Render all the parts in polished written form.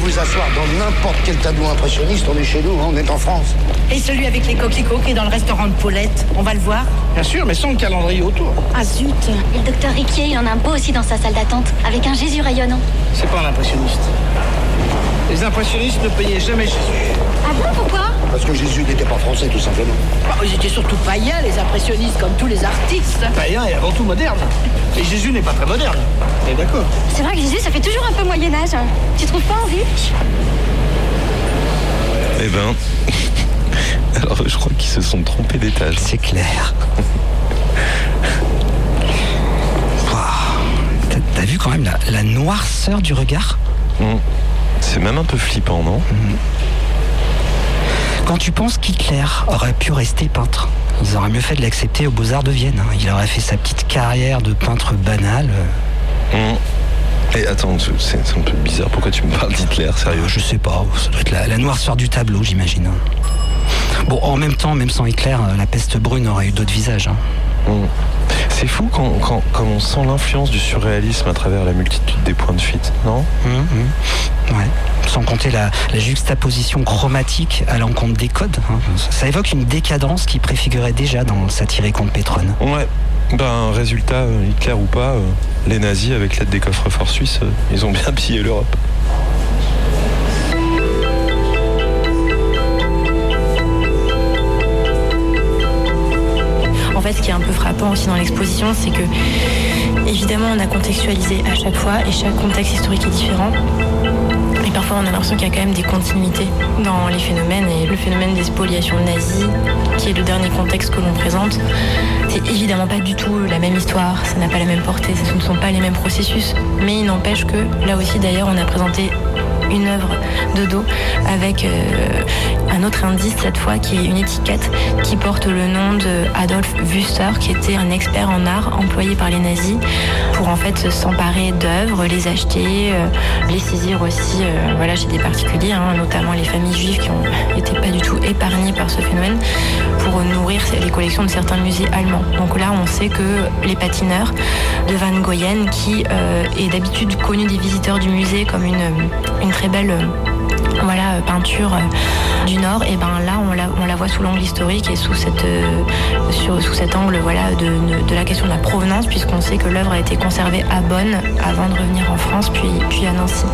vous asseoir dans n'importe quel tableau impressionniste, on est chez nous, on est en France. Et celui avec les coquelicots qui est dans le restaurant de Paulette, on va le voir? Bien sûr, mais sans le calendrier autour. Ah zut. Et le docteur Riquier, il en a un beau aussi dans sa salle d'attente, avec un Jésus rayonnant. C'est pas un impressionniste. Les impressionnistes ne payaient jamais Jésus. Ah bon, pourquoi? Parce que Jésus n'était pas français, tout simplement. Oh, ils étaient surtout païens, les impressionnistes, comme tous les artistes. Païen et avant tout moderne. Et Jésus n'est pas très moderne. T'es d'accord? C'est vrai que Jésus, ça fait toujours un peu Moyen-Âge. Tu trouves pas, Henri? Eh ben... Alors, je crois qu'ils se sont trompés d'étage. C'est clair. Wow. T'as vu quand même la noirceur du regard? C'est même un peu flippant, non? Quand tu penses qu'Hitler aurait pu rester peintre, ils auraient mieux fait de l'accepter aux Beaux-Arts de Vienne. Il aurait fait sa petite carrière de peintre banal. Et attends, c'est un peu bizarre. Pourquoi tu me parles d'Hitler, sérieux? Je sais pas, ça doit être la noirceur du tableau, j'imagine. Bon, en même temps, même sans Hitler, la peste brune aurait eu d'autres visages. C'est fou quand on sent l'influence du surréalisme à travers la multitude des points de fuite, non? Ouais. Sans compter la juxtaposition chromatique à l'encontre des codes. Ça évoque une décadence qui préfigurait déjà dans le satirique contre Pétrone. Ouais. Ben, résultat, Hitler ou pas, les nazis, avec l'aide des coffres-forts suisses, ils ont bien pillé l'Europe. En fait, ce qui est un peu frappant aussi dans l'exposition, c'est que, évidemment, on a contextualisé à chaque fois et chaque contexte historique est différent. Et parfois, on a l'impression qu'il y a quand même des continuités dans les phénomènes. Et le phénomène des spoliations nazies, qui est le dernier contexte que l'on présente, c'est évidemment pas du tout la même histoire, ça n'a pas la même portée, ce ne sont pas les mêmes processus. Mais il n'empêche que, là aussi, d'ailleurs, on a présenté une œuvre de dos avec un autre indice cette fois qui est une étiquette qui porte le nom de Adolf Wüster, qui était un expert en art employé par les nazis pour en fait s'emparer d'œuvres, les acheter, les saisir aussi voilà, chez des particuliers, notamment les familles juives qui ont été pas du tout épargnées par ce phénomène pour nourrir les collections de certains musées allemands. Donc là on sait que les patineurs de Van Goyen, qui est d'habitude connu des visiteurs du musée comme une très belle peinture du Nord, et ben là on la voit sous l'angle historique et sous cet angle de la question de la provenance, puisqu'on sait que l'œuvre a été conservée à Bonn avant de revenir en France puis à Nancy.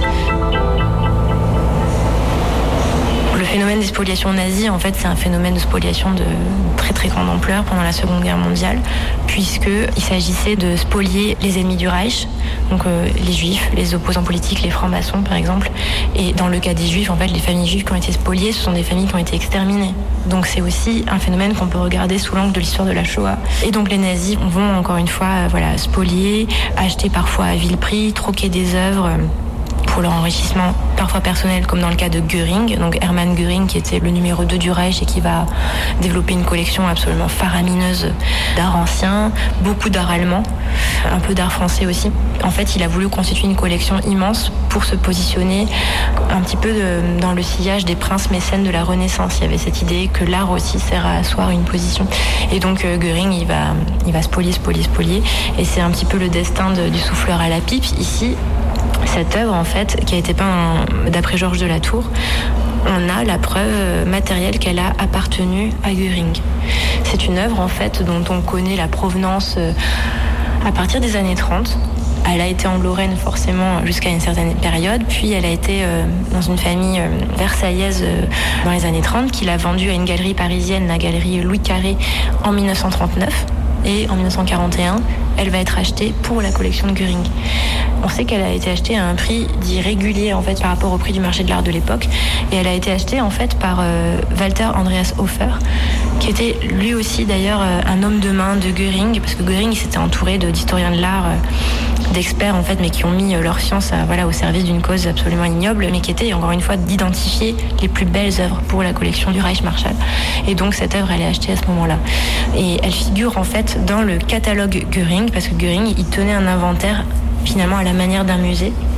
Le phénomène des spoliations nazies, en fait, c'est un phénomène de spoliation de très très grande ampleur pendant la Seconde Guerre mondiale, puisqu'il s'agissait de spolier les ennemis du Reich, donc les juifs, les opposants politiques, les francs-maçons par exemple. Et dans le cas des juifs, en fait, les familles juives qui ont été spoliées, ce sont des familles qui ont été exterminées. Donc c'est aussi un phénomène qu'on peut regarder sous l'angle de l'histoire de la Shoah. Et donc les nazis vont encore une fois spolier, acheter parfois à vil prix, troquer des œuvres pour leur enrichissement parfois personnel, comme dans le cas de Göring, donc Hermann Göring qui était le numéro 2 du Reich et qui va développer une collection absolument faramineuse d'art ancien, beaucoup d'art allemand, un peu d'art français aussi. En fait, il a voulu constituer une collection immense pour se positionner un petit peu dans le sillage des princes mécènes de la Renaissance. Il y avait cette idée que l'art aussi sert à asseoir une position. Et donc Göring, il va spolier, et c'est un petit peu le destin du souffleur à la pipe ici. Cette œuvre, en fait, qui a été peinte d'après Georges de la Tour, on a la preuve matérielle qu'elle a appartenu à Göring. C'est une œuvre, en fait, dont on connaît la provenance à partir des années 30. Elle a été en Lorraine, forcément, jusqu'à une certaine période, puis elle a été dans une famille versaillaise dans les années 30, qui l'a vendue à une galerie parisienne, la galerie Louis Carré, en 1939. Et en 1941, elle va être achetée pour la collection de Göring. On sait qu'elle a été achetée à un prix dit régulier en fait par rapport au prix du marché de l'art de l'époque, et elle a été achetée en fait par Walter Andreas Hofer, qui était lui aussi d'ailleurs un homme de main de Göring, parce que Göring s'était entouré d'historiens de l'art, d'experts en fait, mais qui ont mis leur science au service d'une cause absolument ignoble, mais qui était encore une fois d'identifier les plus belles œuvres pour la collection du Reich Marshall. Et donc cette œuvre, elle est achetée à ce moment-là, et elle figure en fait dans le catalogue Göring, parce que Göring, il tenait un inventaire finalement à la manière d'un musée.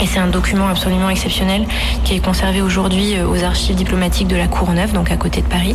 Et c'est un document absolument exceptionnel qui est conservé aujourd'hui aux archives diplomatiques de la Courneuve, donc à côté de Paris,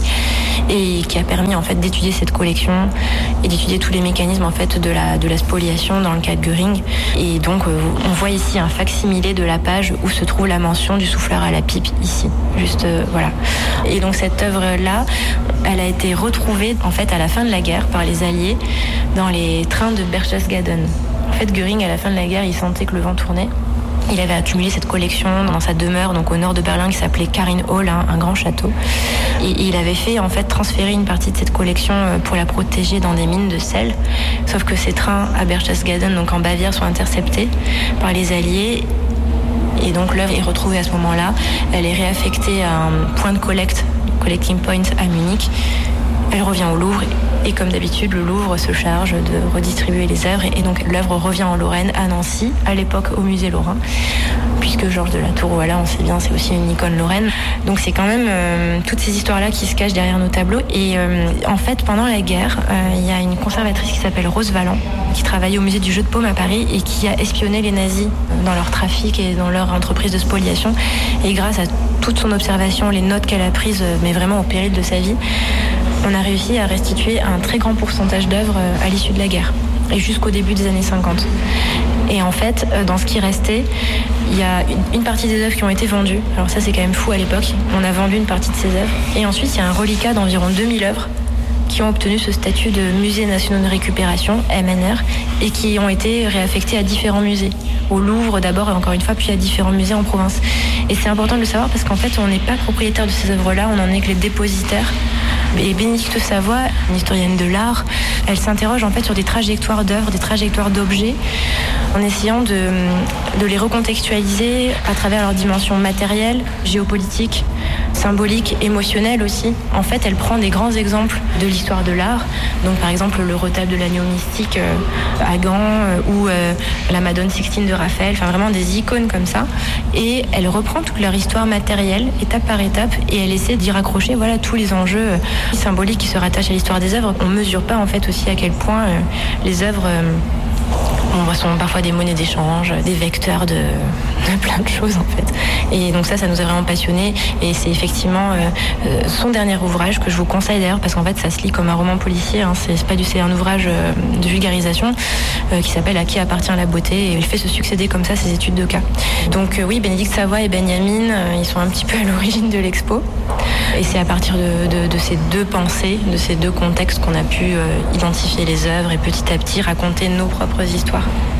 et qui a permis en fait d'étudier cette collection et d'étudier tous les mécanismes en fait de la spoliation dans le cas de Göring. Et donc on voit ici un fac-similé de la page où se trouve la mention du souffleur à la pipe ici, juste voilà. Et donc cette œuvre-là, elle a été retrouvée en fait à la fin de la guerre par les Alliés dans les trains de Berchtesgaden. En fait, Göring à la fin de la guerre, il sentait que le vent tournait. Il avait accumulé cette collection dans sa demeure, donc au nord de Berlin, qui s'appelait Karin Hall, un grand château. Et il avait fait en fait transférer une partie de cette collection pour la protéger dans des mines de sel. Sauf que ces trains à Berchtesgaden, donc en Bavière, sont interceptés par les Alliés. Et donc l'œuvre est retrouvée à ce moment-là. Elle est réaffectée à un point de collecte, collecting point à Munich. Elle revient au Louvre et comme d'habitude, le Louvre se charge de redistribuer les œuvres et donc l'œuvre revient en Lorraine, à Nancy, à l'époque au musée Lorrain, puisque Georges de la Tour, voilà, on sait bien, c'est aussi une icône lorraine. Donc c'est quand même toutes ces histoires-là qui se cachent derrière nos tableaux. Et en fait, pendant la guerre, il y a une conservatrice qui s'appelle Rose Valland, qui travaillait au musée du Jeu de Paume à Paris et qui a espionné les nazis dans leur trafic et dans leur entreprise de spoliation. Et grâce à toute son observation, les notes qu'elle a prises, mais vraiment au péril de sa vie, on a réussi à restituer un très grand pourcentage d'œuvres à l'issue de la guerre et jusqu'au début des années 50. Et en fait, dans ce qui restait, il y a une partie des œuvres qui ont été vendues. Alors ça, c'est quand même fou à l'époque. On a vendu une partie de ces œuvres. Et ensuite, il y a un reliquat d'environ 2000 œuvres qui ont obtenu ce statut de musées nationaux de récupération, MNR, et qui ont été réaffectés à différents musées. Au Louvre d'abord, et encore une fois, puis à différents musées en province. Et c'est important de le savoir parce qu'en fait, on n'est pas propriétaire de ces œuvres-là, on n'en est que les dépositaires. Et Bénédicte Savoie, une historienne de l'art, elle s'interroge en fait sur des trajectoires d'œuvres, des trajectoires d'objets, en essayant de les recontextualiser à travers leurs dimensions matérielles, géopolitiques, symboliques, émotionnelles aussi. En fait, elle prend des grands exemples de l'histoire de l'art, donc par exemple le retable de l'agneau mystique à Gand ou la Madone Sixtine de Raphaël, enfin vraiment des icônes comme ça, et elle reprend toute leur histoire matérielle, étape par étape, et elle essaie d'y raccrocher voilà, tous les enjeux symboliques qui se rattachent à l'histoire des œuvres. On ne mesure pas en fait aussi à quel point les œuvres sont parfois des monnaies d'échange, des vecteurs de plein de choses en fait. Et donc ça nous a vraiment passionnés et c'est effectivement son dernier ouvrage que je vous conseille d'ailleurs parce qu'en fait ça se lit comme un roman policier, hein. C'est un ouvrage de vulgarisation qui s'appelle « À qui appartient la beauté » et il fait se succéder comme ça ces études de cas. Donc oui, Bénédicte Savoie et Benjamin, ils sont un petit peu à l'origine de l'expo et c'est à partir de ces deux pensées, de ces deux contextes qu'on a pu identifier les œuvres et petit à petit raconter nos propres histoires.